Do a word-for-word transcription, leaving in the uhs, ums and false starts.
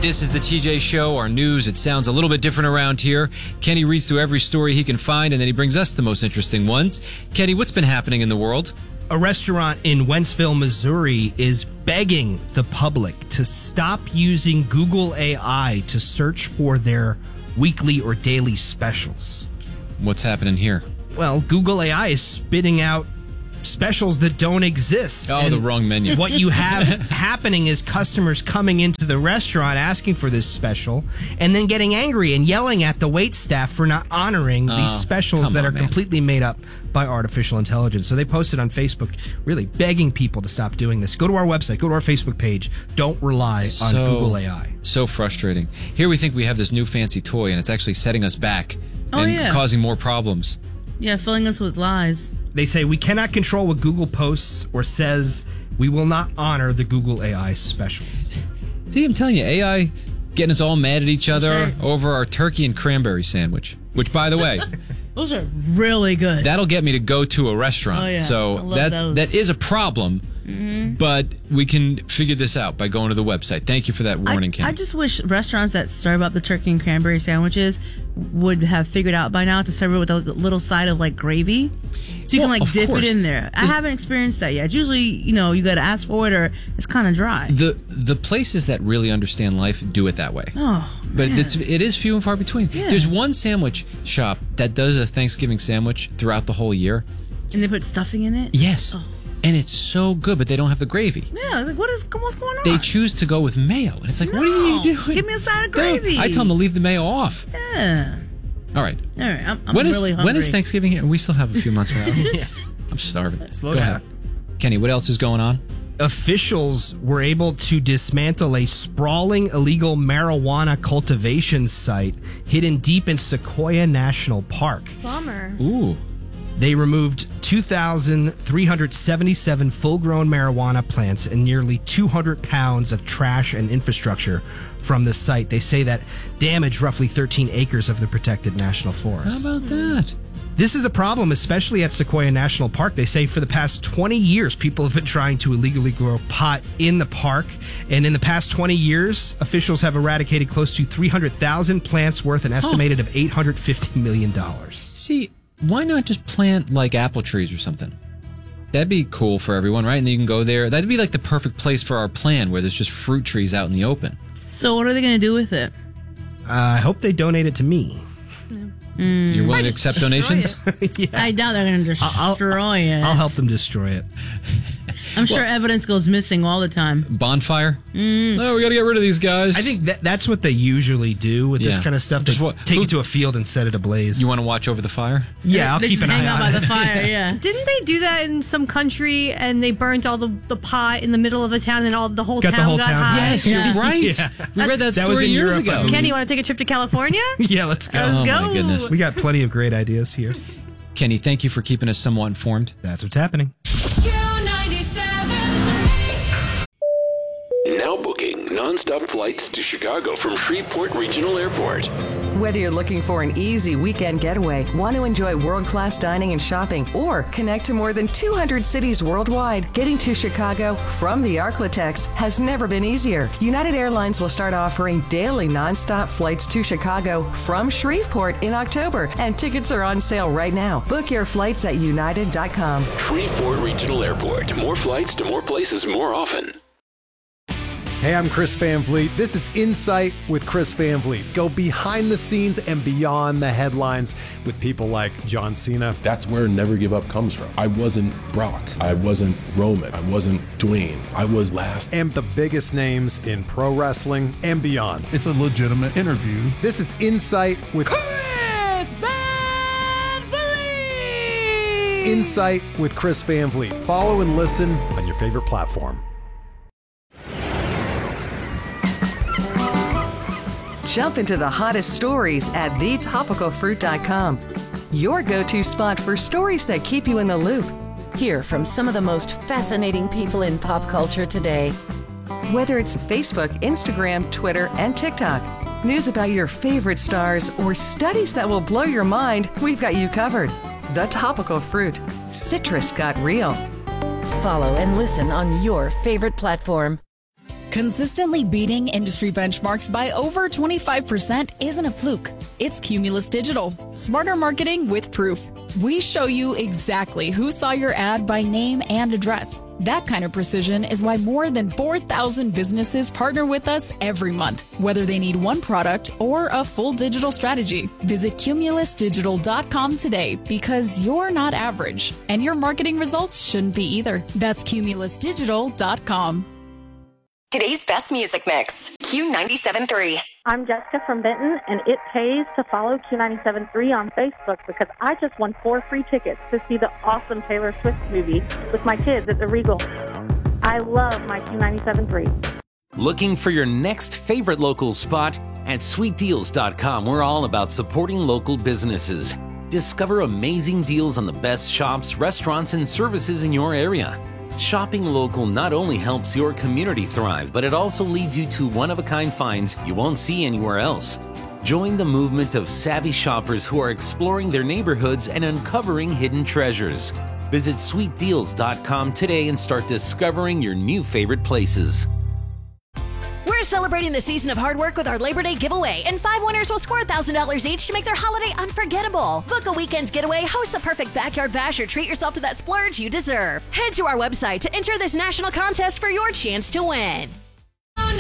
This is the T J Show, our news. It sounds a little bit different around here. Kenny reads through every story he can find, and then he brings us the most interesting ones. Kenny, what's been happening in the world? A restaurant in Wentzville, Missouri is begging the public to stop using Google A I to search for their weekly or daily specials. What's happening here? Well, Google A I is spitting out specials that don't exist. Oh, and the wrong menu. What you have happening is customers coming into the restaurant asking for this special and then getting angry and yelling at the wait staff for not honoring Oh, these specials that on, are man. completely made up by artificial intelligence. So they posted on Facebook really begging people to stop doing this. Go to our website, go to our Facebook page. Don't rely on So- Google A I. So frustrating. Here we think we have this new fancy toy, and it's actually setting us back Oh, and yeah. causing more problems. Yeah, filling us with lies. They say we cannot control what Google posts or says. We will not honor the Google A I specials. See, I'm telling you, A I getting us all mad at each other That's right. over our turkey and cranberry sandwich. Which, by the way, Those are really good. that'll get me to go to a restaurant. Oh, yeah. I So love that those. that is a problem. Mm-hmm. But we can figure this out by going to the website. Thank you for that warning, I, Kenny. I just wish restaurants that serve up the turkey and cranberry sandwiches would have figured out by now to serve it with a little side of like gravy. So you Well, can like of dip course. it in there. I Is- haven't experienced that yet. It's usually, you know, you got to ask for it or it's kind of dry. the the places that really understand life do it that way. Oh, But man. it's it is few and far between. Yeah. There's one sandwich shop that does a Thanksgiving sandwich throughout the whole year. And they put stuffing in it? Yes. And it's so good, but they don't have the gravy. Yeah, like what is what's going on? They choose to go with mayo. And it's like, what are you No. doing? Give me a side of Dude, gravy. I tell them to leave the mayo off. Yeah. All right. All right, I'm, I'm When is really hungry. when is Thanksgiving here? We still have a few months from now. Yeah. I'm starving. Slow Go down. ahead. Kenny, what else is going on? Officials were able to dismantle a sprawling illegal marijuana cultivation site hidden deep in Sequoia National Park. Bummer. Ooh. They removed two thousand three hundred seventy-seven full-grown marijuana plants and nearly two hundred pounds of trash and infrastructure from the site. They say that damaged roughly thirteen acres of the protected national forest. How about that? This is a problem, especially at Sequoia National Park. They say for the past twenty years, people have been trying to illegally grow pot in the park. And in the past twenty years, officials have eradicated close to three hundred thousand plants worth an estimated of eight hundred fifty million dollars. See, why not just plant like apple trees or something? That'd be cool for everyone, right? And then you can go there. That'd be like the perfect place for our plan where there's just fruit trees out in the open. So what are they going to do with it? Uh, I hope they donate it to me. You're willing to accept donations? Yeah. I doubt they're going to I'll- destroy it. I'll help them destroy it. I'm sure evidence goes missing all the time. Bonfire? Mm. No, we got to get rid of these guys. I think that that's what they usually do with this Yeah. kind of stuff. They Just what- take who- it to a field and set it ablaze. You want to watch over the fire? yeah, I'll they keep just an hang eye out on by it. the fire, yeah. Didn't they do that in some country and they burnt all the, the pot in the middle of a town and all the whole Got the town whole got town. high? Yes, Yeah. you're right. Yeah. We read that, That was story in years Europe, I ago. believe. Kenny, you want to take a trip to California? Yeah, let's go. Let's Oh, go. my goodness. We got plenty of great ideas here. Kenny, thank you for keeping us somewhat informed. That's what's happening. Now booking nonstop flights to Chicago from Shreveport Regional Airport. Whether you're looking for an easy weekend getaway, want to enjoy world-class dining and shopping, or connect to more than two hundred cities worldwide, getting to Chicago from the Arklatex has never been easier. United Airlines will start offering daily nonstop flights to Chicago from Shreveport in October, and tickets are on sale right now. Book your flights at united dot com. Shreveport Regional Airport. More flights to more places more often. Hey, I'm Chris Van Vliet. This is Insight with Chris Van Vliet. Go behind the scenes and beyond the headlines with people like John Cena. That's where Never Give Up comes from. I wasn't Brock. I wasn't Roman. I wasn't Dwayne. I was last. And the biggest names in pro wrestling and beyond. It's a legitimate interview. This is Insight with Chris Van Vliet! Insight with Chris Van Vliet. Follow and listen on your favorite platform. Jump into the hottest stories at the topical fruit dot com. Your go-to spot for stories that keep you in the loop. Hear from some of the most fascinating people in pop culture today. Whether it's Facebook, Instagram, Twitter, and TikTok, news about your favorite stars, or studies that will blow your mind, we've got you covered. The Topical Fruit. Citrus got real. Follow and listen on your favorite platform. Consistently beating industry benchmarks by over twenty-five percent isn't a fluke. It's Cumulus Digital. Smarter marketing with proof. We show you exactly who saw your ad by name and address. That kind of precision is why more than four thousand businesses partner with us every month, whether they need one product or a full digital strategy. Visit cumulus digital dot com today because you're not average, and your marketing results shouldn't be either. That's cumulus digital dot com. Today's best music mix, Q ninety-seven point three. I'm Jessica from Benton, and it pays to follow Q ninety-seven point three on Facebook because I just won four free tickets to see the awesome Taylor Swift movie with my kids at the Regal. I love my Q ninety-seven point three. Looking for your next favorite local spot? At sweet deals dot com, we're all about supporting local businesses. Discover amazing deals on the best shops, restaurants, and services in your area. Shopping local not only helps your community thrive, but it also leads you to one-of-a-kind finds you won't see anywhere else. Join the movement of savvy shoppers who are exploring their neighborhoods and uncovering hidden treasures. Visit sweet deals dot com today and start discovering your new favorite places. We're celebrating the season of hard work with our Labor Day giveaway, and five winners will score one thousand dollars each to make their holiday unforgettable. Book a weekend's getaway, host the perfect backyard bash, or treat yourself to that splurge you deserve. Head to our website to enter this national contest for your chance to win.